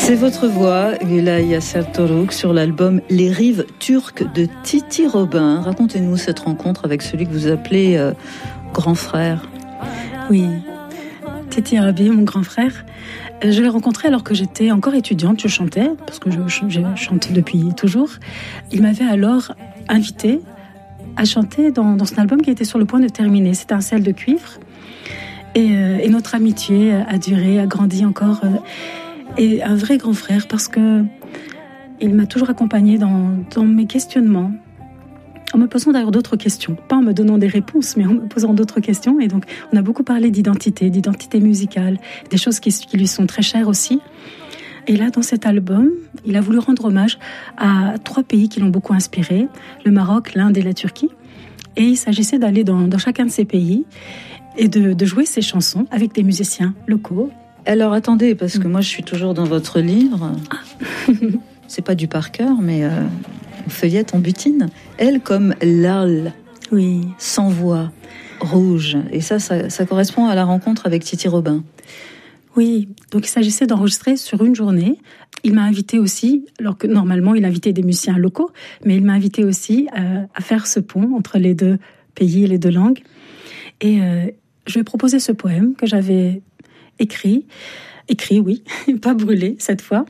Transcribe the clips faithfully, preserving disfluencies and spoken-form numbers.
C'est votre voix, Gülay Sertoruk, sur l'album Les Rives Turques de Titi Robin. Racontez-nous cette rencontre avec celui que vous appelez euh, grand frère. Oui, Titi Rabi, mon grand frère. Je l'ai rencontré alors que j'étais encore étudiante, je chantais, parce que je, je chante depuis toujours. Il m'avait alors invité à chanter dans, dans son album qui était sur le point de terminer. C'était un ciel de cuivre. Et, euh, et notre amitié a duré, a grandi encore. Euh, et un vrai grand frère, parce que il m'a toujours accompagnée dans, dans mes questionnements, en me posant d'ailleurs d'autres questions. Pas en me donnant des réponses, mais en me posant d'autres questions. Et donc, on a beaucoup parlé d'identité, d'identité musicale, des choses qui, qui lui sont très chères aussi. Et là, dans cet album, il a voulu rendre hommage à trois pays qui l'ont beaucoup inspiré, le Maroc, l'Inde et la Turquie. Et il s'agissait d'aller dans, dans chacun de ces pays et de, de jouer ses chansons avec des musiciens locaux. Alors attendez, parce que moi je suis toujours dans votre livre. Ah. C'est pas du par cœur, mais euh, on feuillette, on butine. Elle comme l'al, oui, sans voix, rouge. Et ça, ça, ça correspond à la rencontre avec Titi Robin. Oui, donc il s'agissait d'enregistrer sur une journée. Il m'a invité aussi, alors que normalement il invitait des musiciens locaux, mais il m'a invité aussi euh, à faire ce pont entre les deux pays et les deux langues. Et euh, je lui ai proposé ce poème que j'avais écrit, écrit oui, pas brûlé cette fois.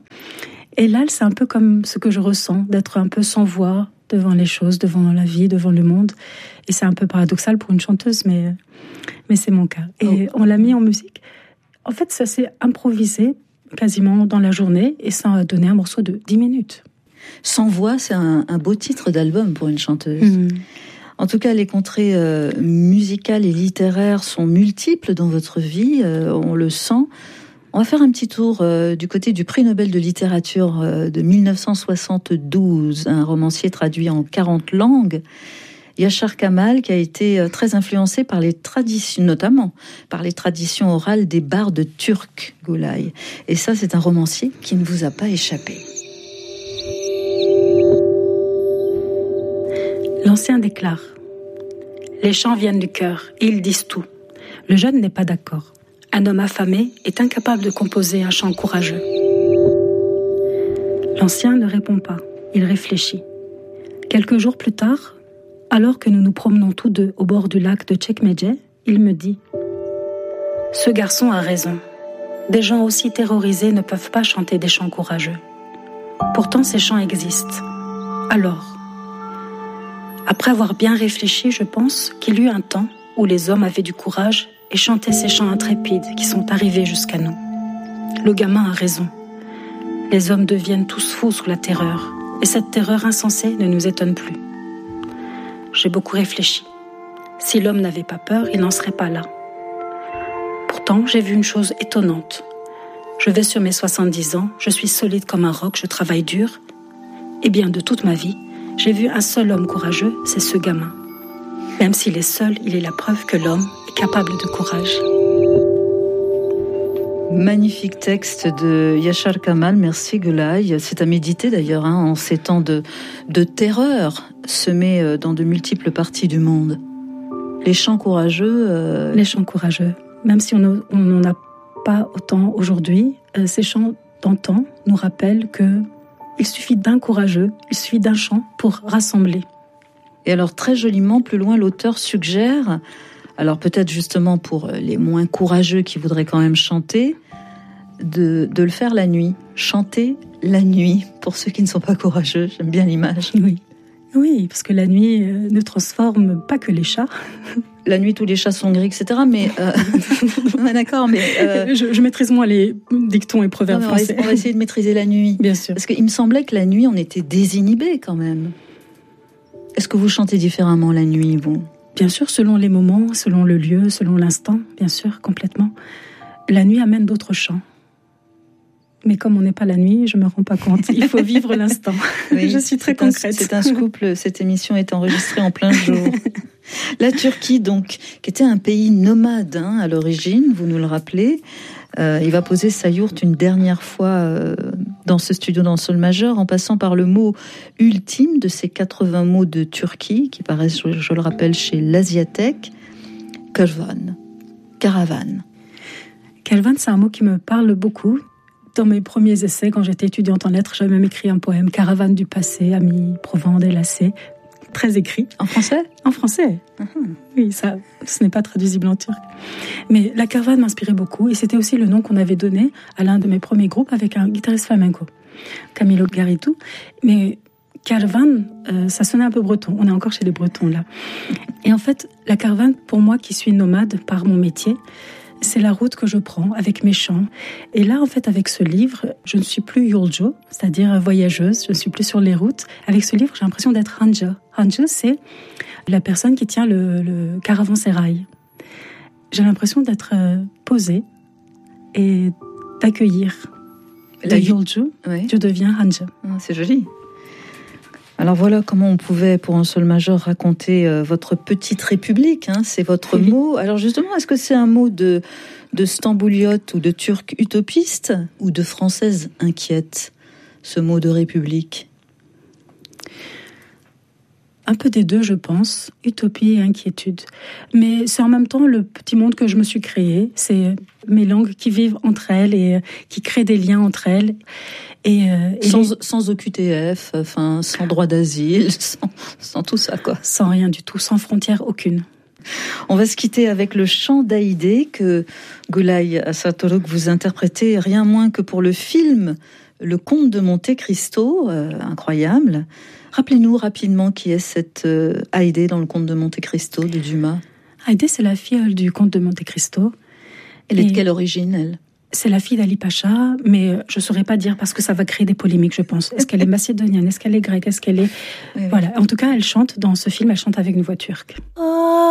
Et là, c'est un peu comme ce que je ressens, d'être un peu sans voix devant les choses, devant la vie, devant le monde. Et c'est un peu paradoxal pour une chanteuse, mais, mais c'est mon cas. Et oh. On l'a mis en musique. En fait, ça s'est improvisé quasiment dans la journée et ça a donné un morceau de dix minutes. Sans voix, c'est un, un beau titre d'album pour une chanteuse. Mmh. En tout cas, les contrées euh, musicales et littéraires sont multiples dans votre vie, euh, on le sent. On va faire un petit tour euh, du côté du prix Nobel de littérature euh, de dix-neuf cent soixante-douze, un romancier traduit en quarante langues. Yashar Kamal, qui a été très influencé par les traditions, notamment par les traditions orales des bardes turcs, Gülay. Et ça, c'est un romancier qui ne vous a pas échappé. L'ancien déclare: les chants viennent du cœur et ils disent tout. Le jeune n'est pas d'accord. Un homme affamé est incapable de composer un chant courageux. L'ancien ne répond pas. Il réfléchit. Quelques jours plus tard, alors que nous nous promenons tous deux au bord du lac de Çekmece, il me dit: ce garçon a raison. Des gens aussi terrorisés ne peuvent pas chanter des chants courageux. Pourtant, ces chants existent. Alors, après avoir bien réfléchi, je pense qu'il y eut un temps où les hommes avaient du courage et chantaient ces chants intrépides qui sont arrivés jusqu'à nous. Le gamin a raison. Les hommes deviennent tous fous sous la terreur, et cette terreur insensée ne nous étonne plus. J'ai beaucoup réfléchi. Si l'homme n'avait pas peur, il n'en serait pas là. Pourtant, j'ai vu une chose étonnante. Je vais sur mes soixante-dix ans, je suis solide comme un roc, je travaille dur. Et bien, de toute ma vie, j'ai vu un seul homme courageux, c'est ce gamin. Même s'il est seul, il est la preuve que l'homme est capable de courage. Magnifique texte de Yashar Kamal, merci Gülay. C'est à méditer d'ailleurs, hein, en ces temps de, de terreur semés dans de multiples parties du monde. Les chants courageux... Euh... Les chants courageux. Même si on n'en a pas autant aujourd'hui, euh, ces chants d'antan nous rappellent que il suffit d'un courageux, il suffit d'un chant pour rassembler. Et alors très joliment, plus loin, l'auteur suggère, alors peut-être justement pour les moins courageux qui voudraient quand même chanter, de, de le faire la nuit. Chanter la nuit, pour ceux qui ne sont pas courageux. J'aime bien l'image. Oui, oui, parce que la nuit euh, ne transforme pas que les chats. La nuit, tous les chats sont gris, et cetera. Mais euh... d'accord, mais euh... je, je maîtrise moins les dictons et proverbes non, français. On va essayer de maîtriser la nuit, bien sûr. Parce qu'il me semblait que la nuit, on était désinhibés quand même. Est-ce que vous chantez différemment la nuit, vous ? Bien sûr, selon les moments, selon le lieu, selon l'instant, bien sûr, complètement. La nuit amène d'autres chants. Mais comme on n'est pas la nuit, je ne me rends pas compte. Il faut vivre l'instant. Oui, je suis très concrète. Un, c'est un scoop, cette émission est enregistrée en plein jour. La Turquie, donc, qui était un pays nomade hein, à l'origine, vous nous le rappelez. Euh, il va poser sa yourte une dernière fois euh, dans ce studio dans le sol majeur, en passant par le mot ultime de ces quatre-vingts mots de Turquie, qui paraissent, je, je le rappelle, chez l'Asiathèque, Kervan, caravane. Kervan, c'est un mot qui me parle beaucoup. Dans mes premiers essais, quand j'étais étudiante en lettres, j'avais même écrit un poème, Caravane du passé, amis, Provence, délassés. Très écrit. En français ? En français. Uh-huh. Oui, ça, ce n'est pas traduisible en turc. Mais la caravane m'inspirait beaucoup et c'était aussi le nom qu'on avait donné à l'un de mes premiers groupes avec un guitariste flamenco, Camilo Garitu. Mais caravane, euh, ça sonnait un peu breton. On est encore chez les Bretons là. Et en fait, la caravane, pour moi qui suis nomade par mon métier, c'est la route que je prends avec mes chants. Et là, en fait, avec ce livre, je ne suis plus Yoljo, c'est-à-dire voyageuse, je ne suis plus sur les routes. Avec ce livre, j'ai l'impression d'être Hanja. Hanja, c'est la personne qui tient le, le caravansérail. J'ai l'impression d'être posée et d'accueillir. De Yoljo, oui. Je deviens Hanja. Ah, c'est joli. Alors voilà comment on pouvait, pour un sol majeur, raconter euh, votre petite république. Hein, c'est votre oui. mot. Alors justement, est-ce que c'est un mot de, de stambouliote ou de turc utopiste ou de française inquiète, ce mot de république ? Un peu des deux, je pense. Utopie et inquiétude. Mais c'est en même temps le petit monde que je me suis créé. C'est mes langues qui vivent entre elles et qui créent des liens entre elles. Et, euh, et sans, les... sans O Q T F, enfin, sans droit d'asile, sans, sans tout ça, quoi. Sans rien du tout, sans frontière aucune. On va se quitter avec le chant d'Haïdé que Gülay Asatoluk vous interprétez rien moins que pour le film Le Comte de Monte Cristo, euh, incroyable. Rappelez-nous rapidement qui est cette euh, Haïdé dans Le Comte de Monte Cristo de Dumas. Haïdé, c'est la filleule du Comte de Monte Cristo. Elle est de quelle origine, elle ? C'est la fille d'Ali Pacha, mais je ne saurais pas dire parce que ça va créer des polémiques, je pense. Est-ce qu'elle est macédonienne ? Est-ce qu'elle est grecque ? Est-ce qu'elle est... Oui, oui. Voilà. En tout cas, elle chante dans ce film, elle chante avec une voix turque. Oh.